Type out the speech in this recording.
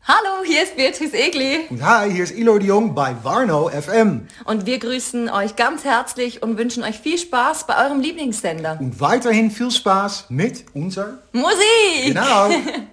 Hallo, hier ist Beatrice Egli. Und hi, hier ist Ilo de Jong bei Warno FM. Und wir grüßen euch ganz herzlich und wünschen euch viel Spaß bei eurem Lieblingssender. Und weiterhin viel Spaß mit unserer Musik! Genau.